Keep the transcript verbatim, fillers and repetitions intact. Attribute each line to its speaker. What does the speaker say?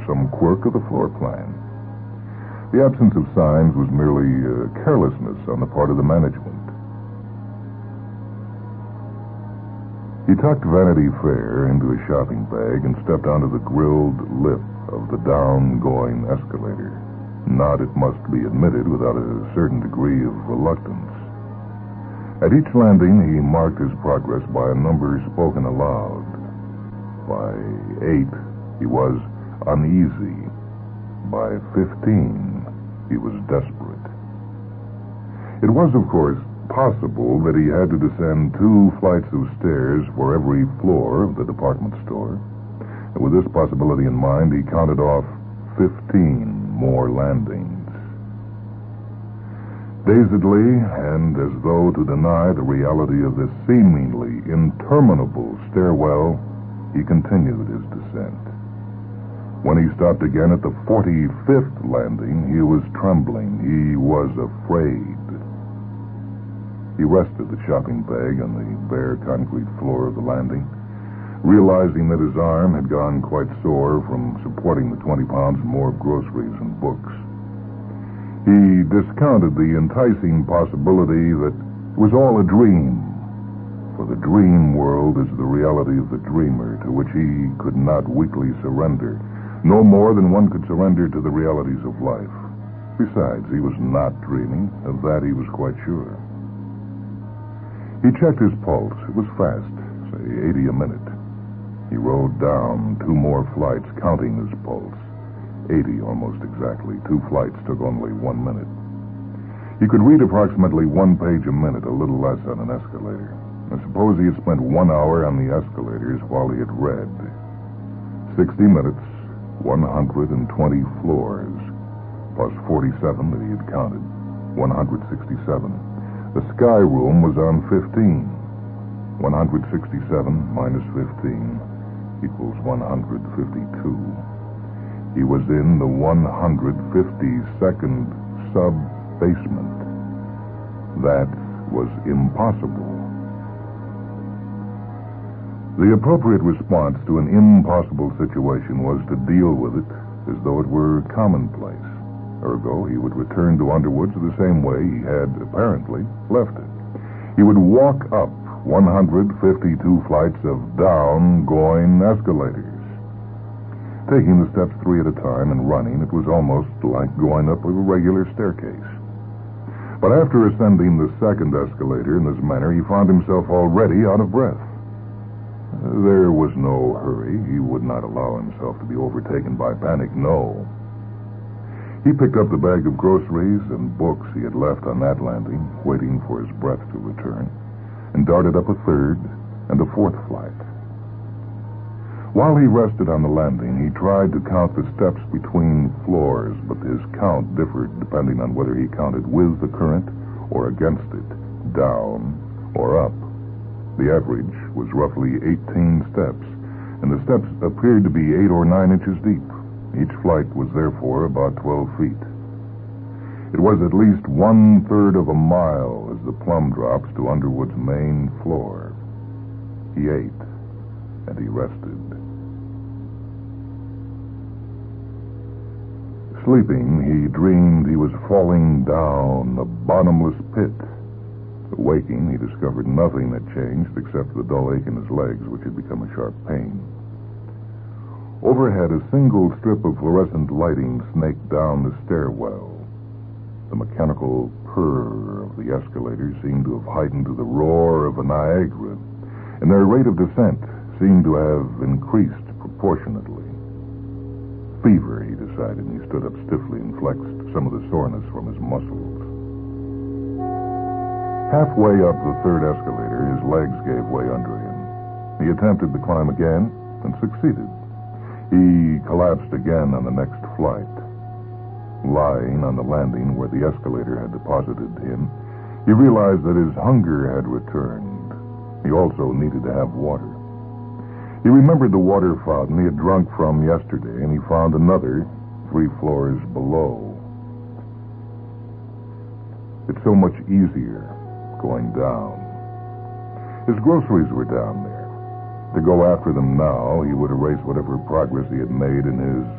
Speaker 1: some quirk of the floor plan. The absence of signs was merely uh, carelessness on the part of the management. He tucked Vanity Fair into his shopping bag and stepped onto the grilled lip of the down-going escalator, not, it must be admitted, without a certain degree of reluctance. At each landing, he marked his progress by a number spoken aloud. By eight, he was uneasy. By fifteen, he was desperate. It was, of course, possible that he had to descend two flights of stairs for every floor of the department store. And with this possibility in mind, he counted off fifteen more landings. Dazedly, and as though to deny the reality of this seemingly interminable stairwell, he continued his descent. When he stopped again at the forty-fifth landing, he was trembling. He was afraid. He rested the shopping bag on the bare concrete floor of the landing, realizing that his arm had gone quite sore from supporting the twenty pounds and more of groceries and books. He discounted the enticing possibility that it was all a dream, for the dream world is the reality of the dreamer, to which he could not weakly surrender, no more than one could surrender to the realities of life. Besides, he was not dreaming, of that he was quite sure. He checked his pulse. It was fast, say eighty a minute. He rode down two more flights, counting his pulse. eighty almost exactly. Two flights took only one minute. He could read approximately one page a minute, a little less on an escalator. I suppose he had spent one hour on the escalators while he had read. Sixty minutes, one hundred twenty floors, plus forty-seven that he had counted, one hundred sixty-seven. The sky room was on fifteen. one hundred sixty-seven minus fifteen equals one hundred fifty-two. He was in the one hundred fifty-second sub-basement. That was impossible. The appropriate response to an impossible situation was to deal with it as though it were commonplace. Ergo, he would return to Underwoods the same way he had, apparently, left it. He would walk up one hundred fifty-two flights of down-going escalators. Taking the steps three at a time and running, it was almost like going up a regular staircase. But after ascending the second escalator in this manner, he found himself already out of breath. There was no hurry. He would not allow himself to be overtaken by panic, no. He picked up the bag of groceries and books he had left on that landing, waiting for his breath to return, and darted up a third and a fourth flight. While he rested on the landing, he tried to count the steps between floors, but his count differed depending on whether he counted with the current or against it, down or up. The average was roughly eighteen steps, and the steps appeared to be eight or nine inches deep. Each flight was therefore about twelve feet. It was at least one-third of a mile as the plumb drops to Underwood's main floor. He ate, and he rested. Sleeping, he dreamed he was falling down a bottomless pit. Waking, he discovered nothing had changed except the dull ache in his legs, which had become a sharp pain. Overhead, a single strip of fluorescent lighting snaked down the stairwell. The mechanical purr of the escalator seemed to have heightened to the roar of a Niagara, and their rate of descent seemed to have increased proportionately. Fever, he decided, and he stood up stiffly and flexed some of the soreness from his muscles. Halfway up the third escalator, his legs gave way under him. He attempted to climb again and succeeded. He collapsed again on the next flight. Lying on the landing where the escalator had deposited him, he realized that his hunger had returned. He also needed to have water. He remembered the water fountain he had drunk from yesterday, and he found another three floors below. It's so much easier going down. His groceries were down there. To go after them now, he would erase whatever progress he had made in his